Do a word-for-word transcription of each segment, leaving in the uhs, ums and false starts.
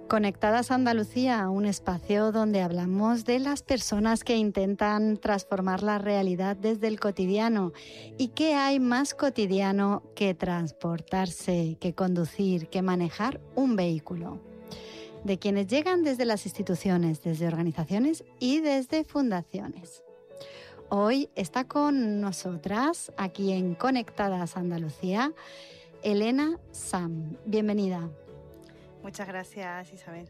Conectadas a Andalucía, un espacio donde hablamos de las personas que intentan transformar la realidad desde el cotidiano. ¿Y qué hay más cotidiano que transportarse, que conducir, que manejar un vehículo? De quienes llegan desde las instituciones, desde organizaciones y desde fundaciones. Hoy está con nosotras, aquí en Conectadas a Andalucía, Elena Sam. Bienvenida. Muchas gracias, Isabel.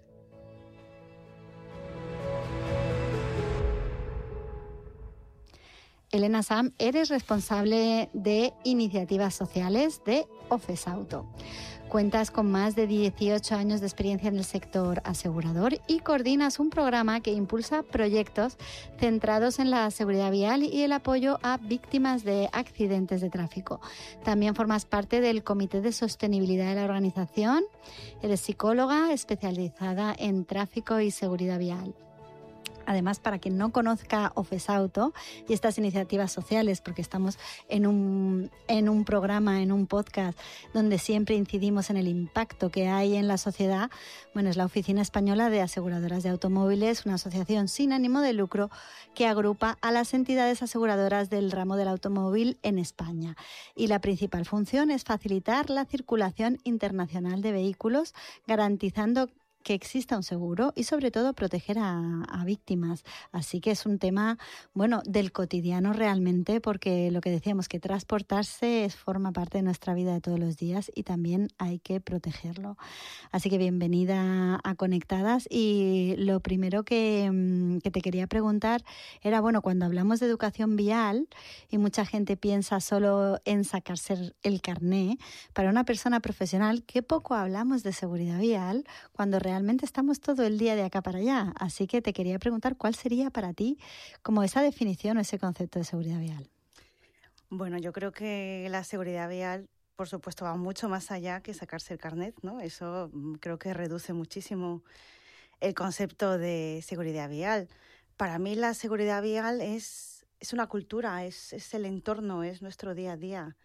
Elena Sam, eres responsable de iniciativas sociales de Ofesauto. Cuentas con más de dieciocho años de experiencia en el sector asegurador y coordinas un programa que impulsa proyectos centrados en la seguridad vial y el apoyo a víctimas de accidentes de tráfico. También formas parte del Comité de Sostenibilidad de la organización. Eres psicóloga especializada en tráfico y seguridad vial. Además, para quien no conozca Ofesauto y estas iniciativas sociales, porque estamos en un, en un programa, en un podcast, donde siempre incidimos en el impacto que hay en la sociedad, bueno, es la Oficina Española de Aseguradoras de Automóviles, una asociación sin ánimo de lucro que agrupa a las entidades aseguradoras del ramo del automóvil en España. Y la principal función es facilitar la circulación internacional de vehículos, garantizando que exista un seguro y sobre todo proteger a, a víctimas. Así que es un tema, bueno, del cotidiano realmente, porque lo que decíamos, que transportarse es, forma parte de nuestra vida de todos los días y también hay que protegerlo. Así que bienvenida a Conectadas. Y lo primero que, que te quería preguntar era, bueno, cuando hablamos de educación vial y mucha gente piensa solo en sacarse el carné, para una persona profesional, qué poco hablamos de seguridad vial cuando realmente Realmente estamos todo el día de acá para allá. Así que te quería preguntar cuál sería para ti como esa definición o ese concepto de seguridad vial. Bueno, yo creo que la seguridad vial, por supuesto, va mucho más allá que sacarse el carnet, ¿no? Eso creo que reduce muchísimo el concepto de seguridad vial. Para mí la seguridad vial es, es una cultura, es, es el entorno, es nuestro día a día.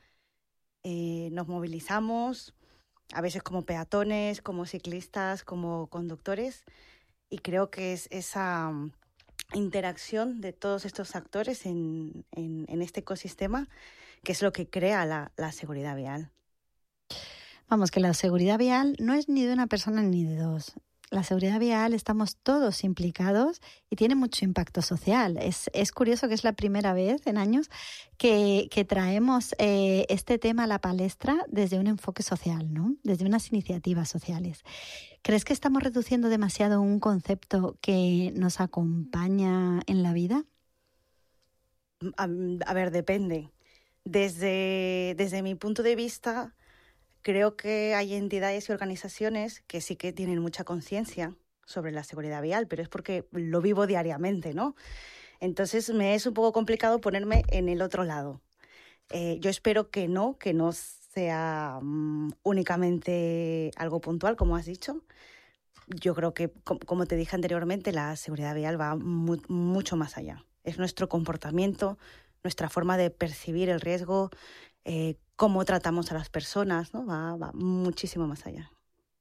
Eh, nos movilizamos, a veces como peatones, como ciclistas, como conductores, y creo que es esa interacción de todos estos actores en, en, en este ecosistema que es lo que crea la, la seguridad vial. Vamos, que la seguridad vial no es ni de una persona ni de dos. La seguridad vial estamos todos implicados y tiene mucho impacto social. Es, es curioso que es la primera vez en años que, que traemos eh, este tema a la palestra desde un enfoque social, ¿no? Desde unas iniciativas sociales. ¿Crees que estamos reduciendo demasiado un concepto que nos acompaña en la vida? A, a ver, depende. Desde, desde mi punto de vista, creo que hay entidades y organizaciones que sí que tienen mucha conciencia sobre la seguridad vial, pero es porque lo vivo diariamente, ¿no? Entonces me es un poco complicado ponerme en el otro lado. Eh, yo espero que no, que no sea um, únicamente algo puntual, como has dicho. Yo creo que, como te dije anteriormente, la seguridad vial va mu- mucho más allá. Es nuestro comportamiento, nuestra forma de percibir el riesgo, eh, cómo tratamos a las personas, ¿no? Va, va muchísimo más allá.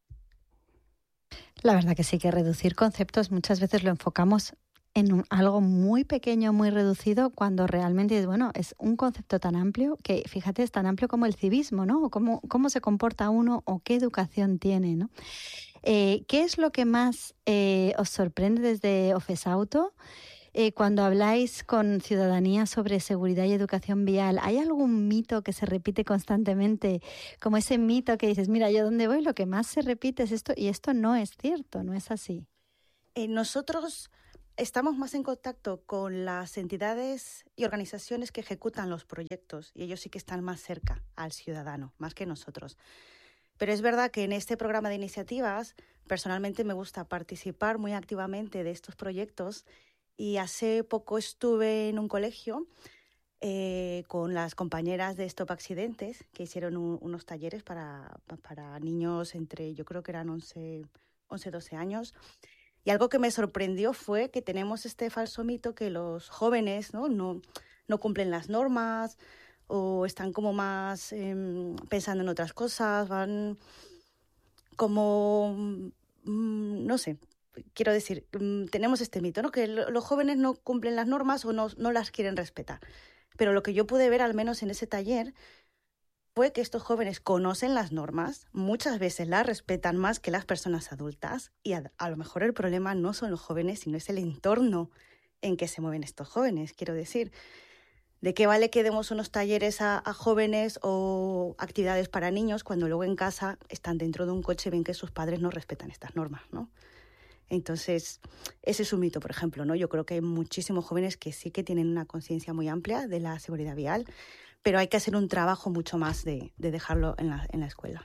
La verdad que sí, que reducir conceptos muchas veces lo enfocamos en un, algo muy pequeño, muy reducido, cuando realmente, bueno, es un concepto tan amplio que, fíjate, es tan amplio como el civismo, ¿no? O cómo, cómo se comporta uno o qué educación tiene, ¿no? Eh, ¿Qué es lo que más eh, os sorprende desde Ofesauto? Eh, cuando habláis con ciudadanía sobre seguridad y educación vial, ¿hay algún mito que se repite constantemente? Como ese mito que dices, mira, yo donde voy lo que más se repite es esto, y esto no es cierto, no es así. Eh, nosotros estamos más en contacto con las entidades y organizaciones que ejecutan los proyectos, y ellos sí que están más cerca al ciudadano, más que nosotros. Pero es verdad que en este programa de iniciativas, personalmente me gusta participar muy activamente de estos proyectos. Y hace poco estuve en un colegio eh, con las compañeras de Stop Accidentes, que hicieron un, unos talleres para, para niños entre, yo creo que eran once, doce años. Y algo que me sorprendió fue que tenemos este falso mito que los jóvenes no, no, no cumplen las normas o están como más eh, pensando en otras cosas, van como mmm, no sé, quiero decir, mmm, tenemos este mito, ¿no? Que lo, los jóvenes no cumplen las normas o no, no las quieren respetar. Pero lo que yo pude ver, al menos en ese taller, fue que estos jóvenes conocen las normas, muchas veces las respetan más que las personas adultas, y a, a lo mejor el problema no son los jóvenes, sino es el entorno en que se mueven estos jóvenes. Quiero decir, ¿de qué vale que demos unos talleres a, a jóvenes o actividades para niños cuando luego en casa están dentro de un coche y ven que sus padres no respetan estas normas, ¿no? Entonces, ese es un mito, por ejemplo, ¿no? Yo creo que hay muchísimos jóvenes que sí que tienen una conciencia muy amplia de la seguridad vial, pero hay que hacer un trabajo mucho más de, de dejarlo en la, en la escuela.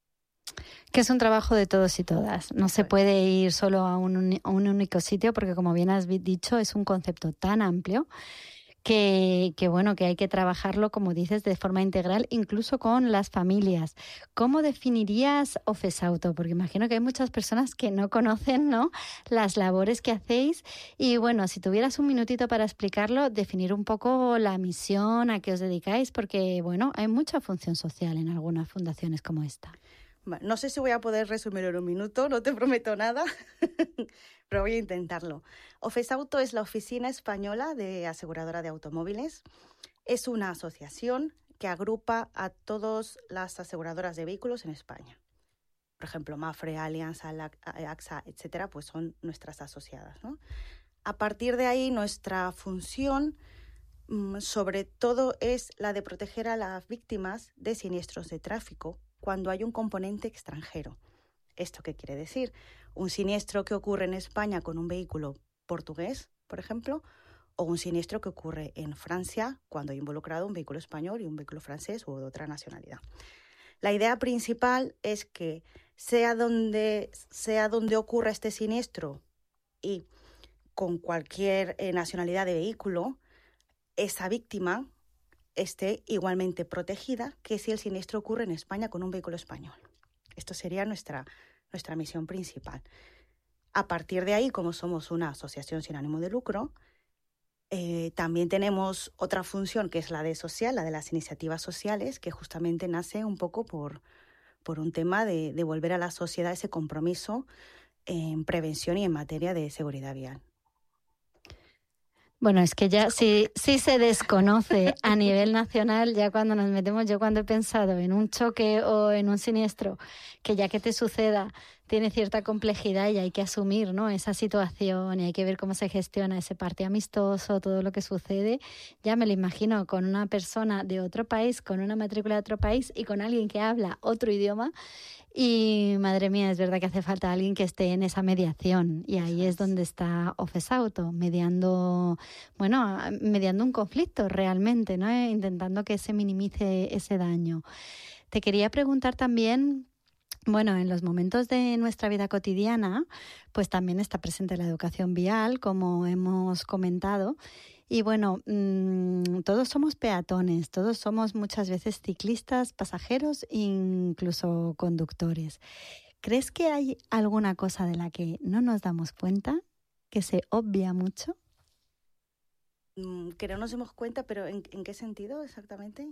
Que es un trabajo de todos y todas. No se puede ir solo a un, a un único sitio porque, como bien has dicho, es un concepto tan amplio que, que, bueno, que hay que trabajarlo, como dices, de forma integral, incluso con las familias. ¿Cómo definirías Ofesauto? Porque imagino que hay muchas personas que no conocen, ¿no?, las labores que hacéis. Y, bueno, si tuvieras un minutito para explicarlo, definir un poco la misión, a qué os dedicáis, porque, bueno, hay mucha función social en algunas fundaciones como esta. No sé si voy a poder resumirlo en un minuto, no te prometo nada, pero voy a intentarlo. Ofesauto es la Oficina Española de Aseguradora de Automóviles. Es una asociación que agrupa a todas las aseguradoras de vehículos en España. Por ejemplo, Mapfre, Allianz, AXA, etcétera, pues son nuestras asociadas, ¿no? A partir de ahí, nuestra función, sobre todo, es la de proteger a las víctimas de siniestros de tráfico cuando hay un componente extranjero. ¿Esto qué quiere decir? Un siniestro que ocurre en España con un vehículo portugués, por ejemplo, o un siniestro que ocurre en Francia cuando hay involucrado un vehículo español y un vehículo francés o de otra nacionalidad. La idea principal es que sea donde, sea donde ocurra este siniestro y con cualquier eh, nacionalidad de vehículo, esa víctima esté igualmente protegida que si el siniestro ocurre en España con un vehículo español. Esto sería nuestra, nuestra misión principal. A partir de ahí, como somos una asociación sin ánimo de lucro, eh, también tenemos otra función que es la de social, la de las iniciativas sociales, que justamente nace un poco por, por un tema de devolver a la sociedad ese compromiso en prevención y en materia de seguridad vial. Bueno, es que ya si, si se desconoce a nivel nacional, ya cuando nos metemos, yo cuando he pensado en un choque o en un siniestro, que ya que te suceda, tiene cierta complejidad y hay que asumir, ¿no?, esa situación y hay que ver cómo se gestiona ese parte amistoso, todo lo que sucede. Ya me lo imagino con una persona de otro país, con una matrícula de otro país y con alguien que habla otro idioma. Y, madre mía, es verdad que hace falta alguien que esté en esa mediación y ahí es donde está Ofesauto, mediando, bueno, mediando un conflicto realmente, ¿no?, eh, intentando que se minimice ese daño. Te quería preguntar también, bueno, en los momentos de nuestra vida cotidiana, pues también está presente la educación vial, como hemos comentado. Y bueno, mmm, todos somos peatones, todos somos muchas veces ciclistas, pasajeros, incluso conductores. ¿Crees que hay alguna cosa de la que no nos damos cuenta, que se obvia mucho? Mm, que no nos demos cuenta, pero ¿en, en qué sentido exactamente?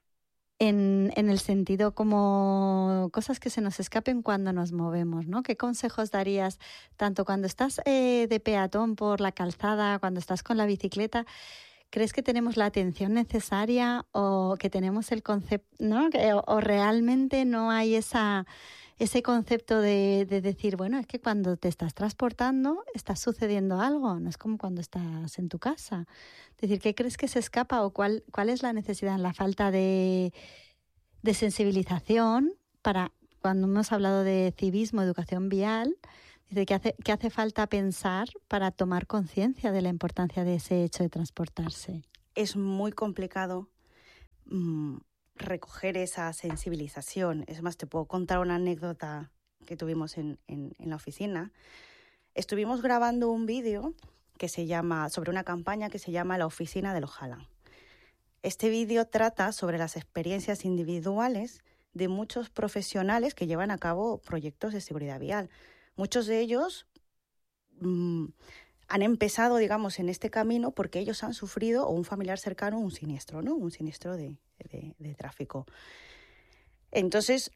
En, en el sentido como cosas que se nos escapen cuando nos movemos, ¿no? ¿Qué consejos darías tanto cuando estás eh, de peatón por la calzada, cuando estás con la bicicleta? ¿Crees que tenemos la atención necesaria o que tenemos el concepto, ¿no?, o, o realmente no hay esa, ese concepto de, de decir, bueno, es que cuando te estás transportando está sucediendo algo, no es como cuando estás en tu casa? Es decir, ¿qué crees que se escapa o cuál, cuál es la necesidad, la falta de, de sensibilización para, cuando hemos hablado de civismo, educación vial, dice que hace, que hace falta pensar para tomar conciencia de la importancia de ese hecho de transportarse? Es muy complicado mmm, recoger esa sensibilización. Es más, te puedo contar una anécdota que tuvimos en, en, en la oficina. Estuvimos grabando un vídeo que se llama, sobre una campaña que se llama La Oficina del Ojalá. Este vídeo trata sobre las experiencias individuales de muchos profesionales que llevan a cabo proyectos de seguridad vial. Muchos de ellos mmm, han empezado, digamos, en este camino porque ellos han sufrido, o un familiar cercano, un siniestro, ¿no? Un siniestro de, de, de tráfico. Entonces,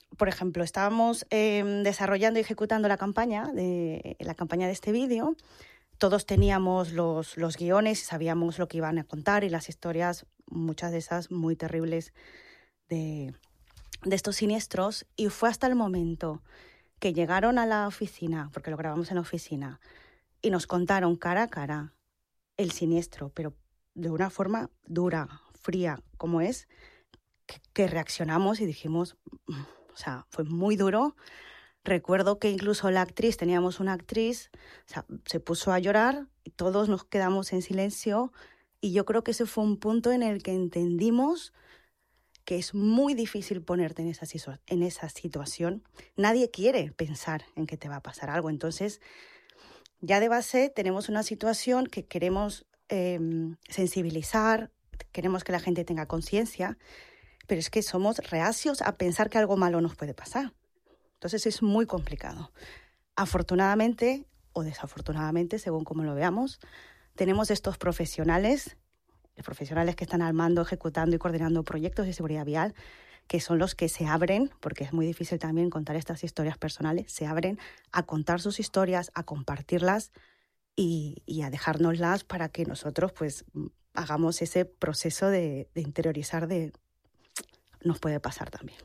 por ejemplo, estábamos eh, desarrollando y ejecutando la campaña de, la campaña de este vídeo. Todos teníamos los, los guiones y sabíamos lo que iban a contar y las historias, muchas de esas muy terribles de, de estos siniestros. Y fue hasta el momento que llegaron a la oficina, porque lo grabamos en la oficina, y nos contaron cara a cara el siniestro, pero de una forma dura, fría, como es, que, que reaccionamos y dijimos, o sea, fue muy duro. Recuerdo que incluso la actriz, teníamos una actriz, o sea, se puso a llorar y todos nos quedamos en silencio, y yo creo que ese fue un punto en el que entendimos que es muy difícil ponerte en esa, en esa situación. Nadie quiere pensar en que te va a pasar algo. Entonces, ya de base tenemos una situación que queremos eh, sensibilizar, queremos que la gente tenga conciencia, pero es que somos reacios a pensar que algo malo nos puede pasar. Entonces es muy complicado. Afortunadamente o desafortunadamente, según como lo veamos, tenemos estos profesionales, profesionales que están al mando, ejecutando y coordinando proyectos de seguridad vial, que son los que se abren, porque es muy difícil también contar estas historias personales, se abren a contar sus historias, a compartirlas y, y a dejárnoslas para que nosotros pues hagamos ese proceso de, de interiorizar de nos puede pasar también.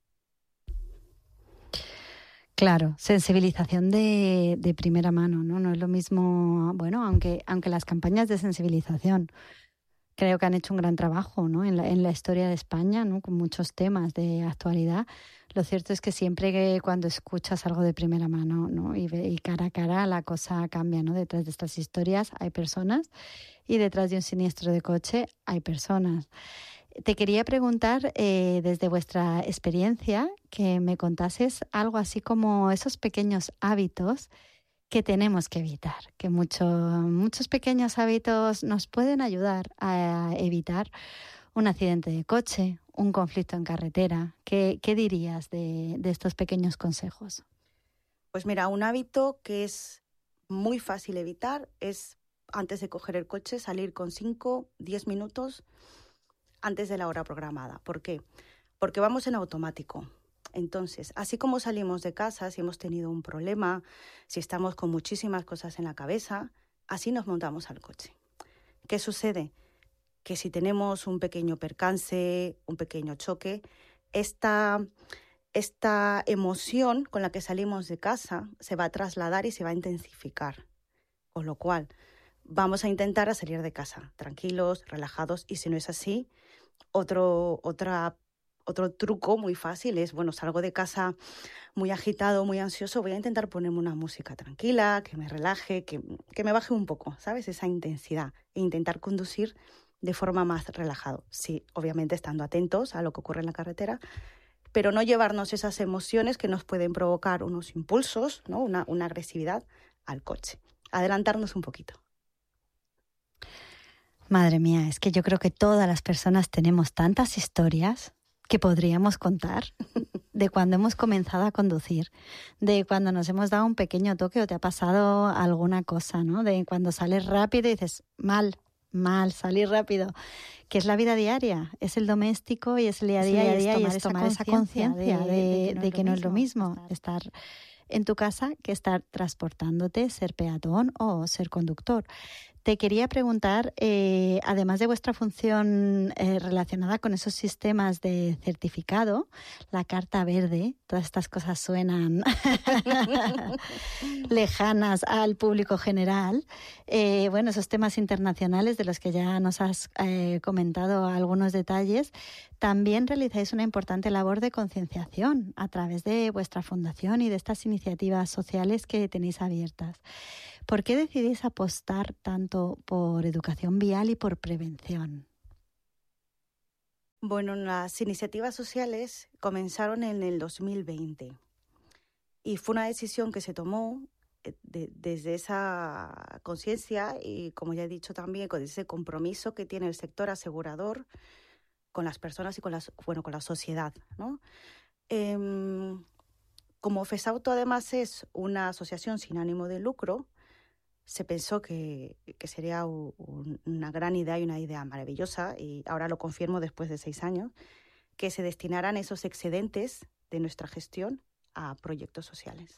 Claro, sensibilización de, de primera mano, ¿no? No es lo mismo, bueno, aunque, aunque las campañas de sensibilización creo que han hecho un gran trabajo, ¿no? en, la, en la historia de España, ¿no? Con muchos temas de actualidad. Lo cierto es que siempre que cuando escuchas algo de primera mano, ¿no? y, y cara a cara, la cosa cambia, ¿no? Detrás de estas historias hay personas y detrás de un siniestro de coche hay personas. Te quería preguntar, eh, desde vuestra experiencia, que me contases algo así como esos pequeños hábitos que tenemos que evitar, que mucho, muchos pequeños hábitos nos pueden ayudar a evitar un accidente de coche, un conflicto en carretera. ¿Qué, qué dirías de, de estos pequeños consejos? Pues mira, un hábito que es muy fácil evitar es, antes de coger el coche, salir con cinco, diez minutos antes de la hora programada. ¿Por qué? Porque vamos en automático. Entonces, así como salimos de casa, si hemos tenido un problema, si estamos con muchísimas cosas en la cabeza, así nos montamos al coche. ¿Qué sucede? Que si tenemos un pequeño percance, un pequeño choque, esta, esta emoción con la que salimos de casa se va a trasladar y se va a intensificar. Con lo cual, vamos a intentar a salir de casa tranquilos, relajados, y si no es así, otro, otra Otro truco muy fácil es, bueno, salgo de casa muy agitado, muy ansioso, voy a intentar ponerme una música tranquila, que me relaje, que, que me baje un poco, ¿sabes? Esa intensidad, e intentar conducir de forma más relajada. Sí, obviamente estando atentos a lo que ocurre en la carretera, pero no llevarnos esas emociones que nos pueden provocar unos impulsos, ¿no? Una, una agresividad al coche. Adelantarnos un poquito. Madre mía, es que yo creo que todas las personas tenemos tantas historias que podríamos contar de cuando hemos comenzado a conducir, de cuando nos hemos dado un pequeño toque o te ha pasado alguna cosa, ¿no? De cuando sales rápido y dices, mal, mal, salir rápido, que es la vida diaria, es el doméstico y es el día a día, y es tomar esa conciencia de, de, de que no es lo mismo estar en tu casa que estar transportándote, ser peatón o ser conductor. Te quería preguntar, eh, además de vuestra función eh, relacionada con esos sistemas de certificado, la carta verde, todas estas cosas suenan lejanas al público general. Eh, bueno, esos temas internacionales de los que ya nos has eh, comentado algunos detalles, también realizáis una importante labor de concienciación a través de vuestra fundación y de estas iniciativas sociales que tenéis abiertas. ¿Por qué decidís apostar tanto por educación vial y por prevención? Bueno, las iniciativas sociales comenzaron en el dos mil veinte y fue una decisión que se tomó de, desde esa conciencia y, como ya he dicho también, con ese compromiso que tiene el sector asegurador con las personas y con, las, bueno, con la sociedad, ¿no? Eh, como FESAUTO además es una asociación sin ánimo de lucro, se pensó que, que sería un, una gran idea y una idea maravillosa, y ahora lo confirmo después de seis años, que se destinaran esos excedentes de nuestra gestión a proyectos sociales.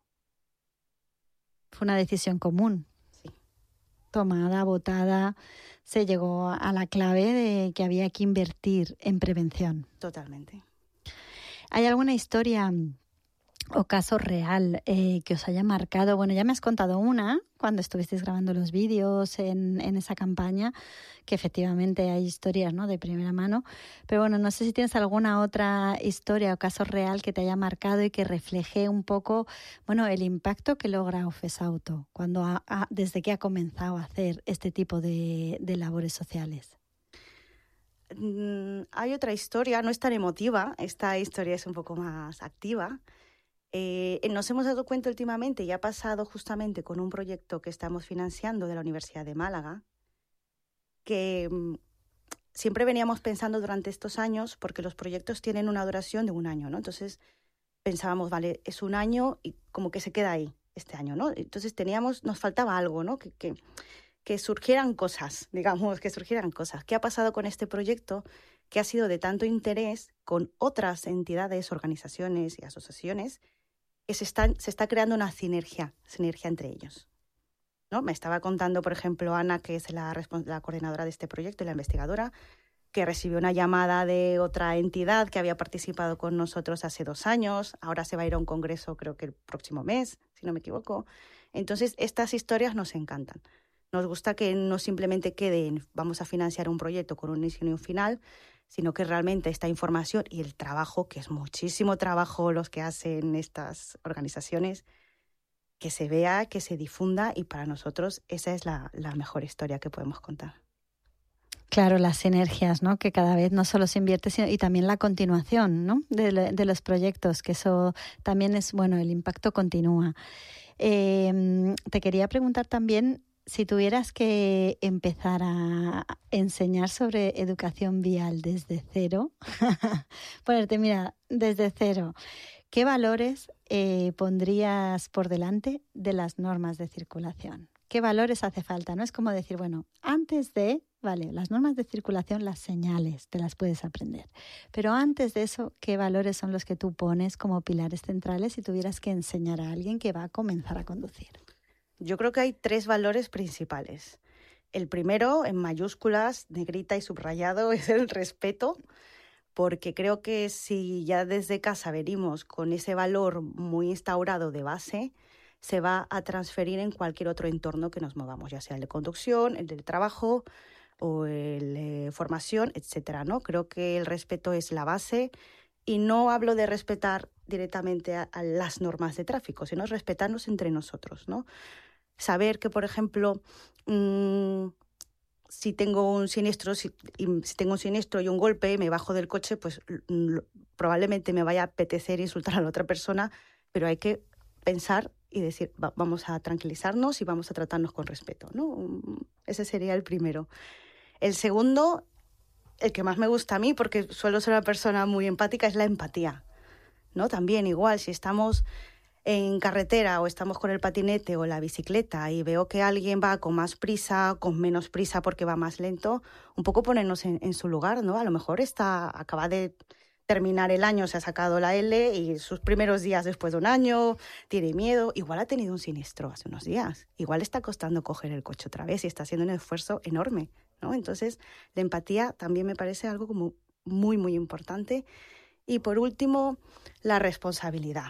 Fue una decisión común. Sí. Tomada, votada, se llegó a la clave de que había que invertir en prevención. Totalmente. ¿Hay alguna historia o caso real eh, que os haya marcado? Bueno, ya me has contado una cuando estuvisteis grabando los vídeos en, en esa campaña, que efectivamente hay historias, ¿no?, de primera mano, pero bueno, no sé si tienes alguna otra historia o caso real que te haya marcado y que refleje un poco, bueno, el impacto que logra Ofesauto cuando ha, ha, desde que ha comenzado a hacer este tipo de, de labores sociales. Mm, hay otra historia, no es tan emotiva, esta historia es un poco más activa. Eh, nos hemos dado cuenta últimamente, y ha pasado justamente con un proyecto que estamos financiando de la Universidad de Málaga, que mm, siempre veníamos pensando durante estos años, porque los proyectos tienen una duración de un año, ¿no? Entonces pensábamos, vale, es un año y como que se queda ahí este año, ¿no? Entonces teníamos, nos faltaba algo, ¿no? Que, que, que surgieran cosas, digamos, que surgieran cosas. ¿Qué ha pasado con este proyecto que ha sido de tanto interés con otras entidades, organizaciones y asociaciones? Que se, están, se está creando una sinergia, sinergia entre ellos, ¿no? Me estaba contando, por ejemplo, Ana, que es la, la coordinadora de este proyecto y la investigadora, que recibió una llamada de otra entidad que había participado con nosotros hace dos años. Ahora se va a ir a un congreso, creo que el próximo mes, si no me equivoco. Entonces, estas historias nos encantan. Nos gusta que no simplemente quede en vamos a financiar un proyecto con un inicio y un final, sino que realmente esta información y el trabajo, que es muchísimo trabajo los que hacen estas organizaciones, que se vea, que se difunda, y para nosotros esa es la, la mejor historia que podemos contar. Claro, las sinergias, ¿no?, que cada vez no solo se invierte, sino, y también la continuación, ¿no?, de, de los proyectos, que eso también es, bueno, el impacto continúa. Eh, te quería preguntar también, si tuvieras que empezar a enseñar sobre educación vial desde cero, ponerte, mira, desde cero, ¿qué valores eh, pondrías por delante de las normas de circulación? ¿Qué valores hace falta? ¿No? Es como decir, bueno, antes de, vale, las normas de circulación, las señales, te las puedes aprender. Pero antes de eso, ¿qué valores son los que tú pones como pilares centrales si tuvieras que enseñar a alguien que va a comenzar a conducir? Yo creo que hay tres valores principales. El primero, en mayúsculas, negrita y subrayado, es el respeto, porque creo que si ya desde casa venimos con ese valor muy instaurado de base, se va a transferir en cualquier otro entorno que nos movamos, ya sea el de conducción, el del trabajo o el de formación, etcétera, ¿no? Creo que el respeto es la base, y no hablo de respetar directamente a, a las normas de tráfico, sino respetarnos entre nosotros, ¿no? Saber que, por ejemplo, mmm, si tengo un siniestro, si, si tengo un siniestro y un golpe, me bajo del coche, pues lo, probablemente me vaya a apetecer insultar a la otra persona, pero hay que pensar y decir, va, vamos a tranquilizarnos y vamos a tratarnos con respeto, ¿no? Ese sería el primero. El segundo, el que más me gusta a mí, porque suelo ser una persona muy empática, es la empatía, ¿no? También igual, si estamos en carretera o estamos con el patinete o la bicicleta y veo que alguien va con más prisa, con menos prisa porque va más lento, un poco ponernos en, en su lugar, ¿no? A lo mejor está, acaba de terminar el año, se ha sacado la L y sus primeros días después de un año, tiene miedo, igual ha tenido un siniestro hace unos días, igual está costando coger el coche otra vez y está haciendo un esfuerzo enorme, ¿no? Entonces, la empatía también me parece algo como muy, muy importante. Y por último, la responsabilidad.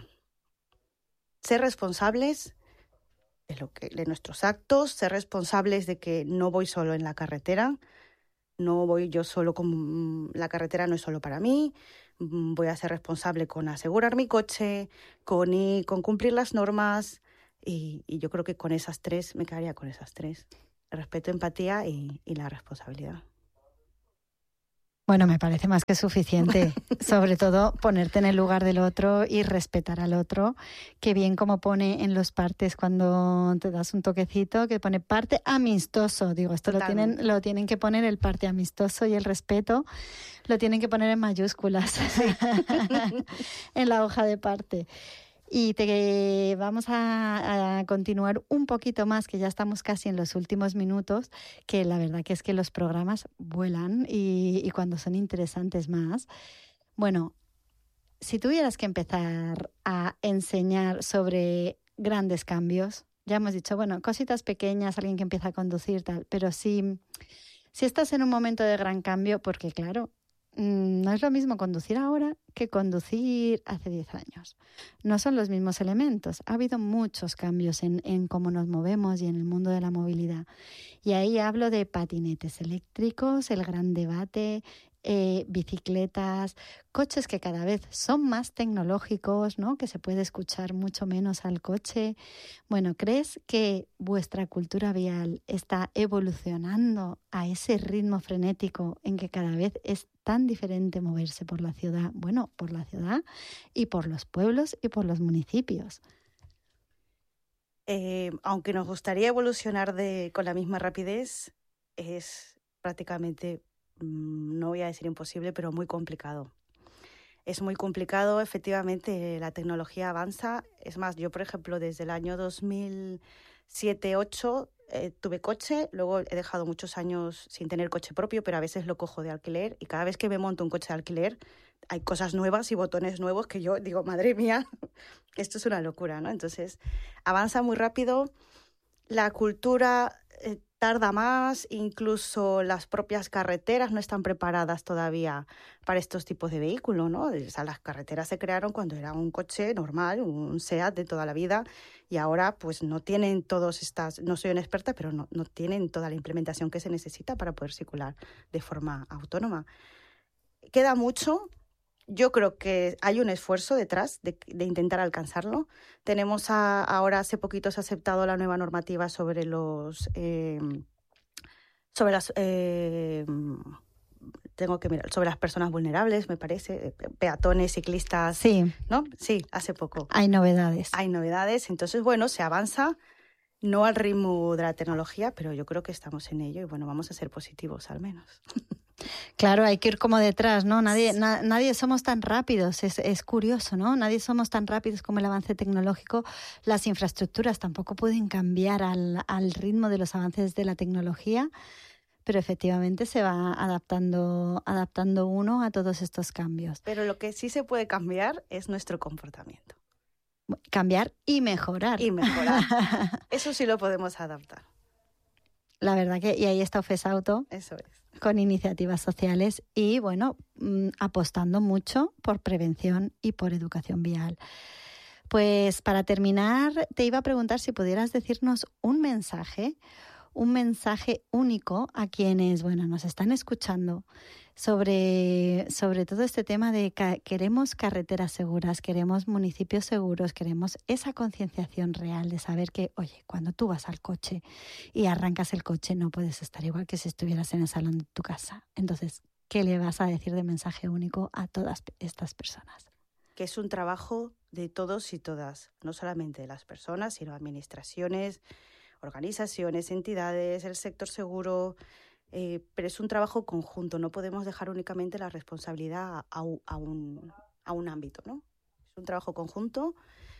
Ser responsables de, lo que, de nuestros actos, ser responsables de que no voy solo en la carretera, no voy yo solo con la carretera, no es solo para mí, voy a ser responsable con asegurar mi coche, con, y, con cumplir las normas, y, y yo creo que con esas tres, me quedaría con esas tres, el respeto, empatía y, y la responsabilidad. Bueno, me parece más que suficiente, sobre todo ponerte en el lugar del otro y respetar al otro, que bien como pone en los partes cuando te das un toquecito, que pone parte amistoso, digo, esto lo tienen, lo tienen que poner el parte amistoso, y el respeto lo tienen que poner en mayúsculas, sí. En la hoja de parte. Y te vamos a, a continuar un poquito más, que ya estamos casi en los últimos minutos, que la verdad que es que los programas vuelan y, y cuando son interesantes más. Bueno, si tuvieras que empezar a enseñar sobre grandes cambios, ya hemos dicho, bueno, cositas pequeñas, alguien que empieza a conducir, tal, pero si, si estás en un momento de gran cambio, porque claro, no es lo mismo conducir ahora que conducir hace diez años. No son los mismos elementos. Ha habido muchos cambios en, en cómo nos movemos y en el mundo de la movilidad. Y ahí hablo de patinetes eléctricos, el gran debate, eh, bicicletas, coches que cada vez son más tecnológicos, ¿no? Que se puede escuchar mucho menos al coche. Bueno, ¿crees que vuestra cultura vial está evolucionando a ese ritmo frenético en que cada vez es tan diferente moverse por la ciudad? Bueno, por la ciudad y por los pueblos y por los municipios. Eh, aunque nos gustaría evolucionar de, con la misma rapidez, es prácticamente, no voy a decir imposible, pero muy complicado. Es muy complicado, efectivamente, la tecnología avanza. Es más, yo, por ejemplo, desde el año dos mil siete ocho eh, tuve coche, luego he dejado muchos años sin tener coche propio, pero a veces lo cojo de alquiler y cada vez que me monto un coche de alquiler hay cosas nuevas y botones nuevos que yo digo, madre mía, esto es una locura, ¿no? Entonces, avanza muy rápido, la cultura eh, tarda más, incluso las propias carreteras no están preparadas todavía para estos tipos de vehículos, ¿no? O sea, las carreteras se crearon cuando era un coche normal, un SEAT de toda la vida, y ahora pues no tienen todas estas, no soy una experta, pero no, no tienen toda la implementación que se necesita para poder circular de forma autónoma. Queda mucho. Yo creo que hay un esfuerzo detrás de, de intentar alcanzarlo. Tenemos a, ahora hace poquito se ha aceptado la nueva normativa sobre los eh, sobre las eh, tengo que mirar sobre las personas vulnerables, me parece, peatones, ciclistas, sí, ¿no? Sí, hace poco. Hay novedades. Hay novedades, entonces bueno, se avanza. No al ritmo de la tecnología, pero yo creo que estamos en ello y bueno, vamos a ser positivos al menos. Claro, hay que ir como detrás, ¿no? Nadie, na, nadie somos tan rápidos, es, es curioso, ¿no? Nadie somos tan rápidos como el avance tecnológico. Las infraestructuras tampoco pueden cambiar al, al ritmo de los avances de la tecnología, pero efectivamente se va adaptando, adaptando uno a todos estos cambios. Pero lo que sí se puede cambiar es nuestro comportamiento. Cambiar y mejorar. Y mejorar. Eso sí lo podemos adaptar. La verdad que, y ahí está OFESAUTO. Eso es. Con iniciativas sociales y, bueno, mmm, apostando mucho por prevención y por educación vial. Pues para terminar, te iba a preguntar si pudieras decirnos un mensaje, un mensaje único a quienes, bueno, nos están escuchando sobre, sobre todo este tema de que queremos carreteras seguras, queremos municipios seguros, queremos esa concienciación real de saber que, oye, cuando tú vas al coche y arrancas el coche no puedes estar igual que si estuvieras en el salón de tu casa. Entonces, ¿qué le vas a decir de mensaje único a todas estas personas? Que es un trabajo de todos y todas, no solamente de las personas, sino administraciones, organizaciones, entidades, el sector seguro. Eh, pero es un trabajo conjunto, no podemos dejar únicamente la responsabilidad a, a, a, un, a un ámbito, ¿no? Es un trabajo conjunto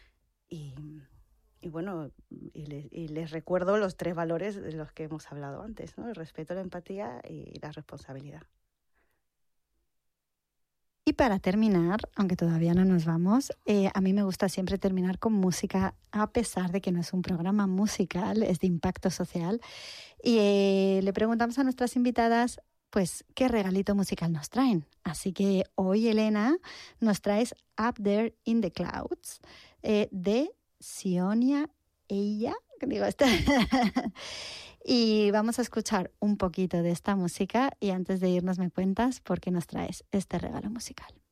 y, y bueno, y, le, y les recuerdo los tres valores de los que hemos hablado antes, ¿no? El respeto, la empatía y la responsabilidad. Y para terminar, aunque todavía no nos vamos, eh, a mí me gusta siempre terminar con música, a pesar de que no es un programa musical, es de impacto social. Y eh, le preguntamos a nuestras invitadas, pues, ¿qué regalito musical nos traen? Así que hoy, Elena, nos traes Up There in the Clouds, eh, de Sionia Eya, digo, esta... Y vamos a escuchar un poquito de esta música y antes de irnos me cuentas por qué nos traes este regalo musical.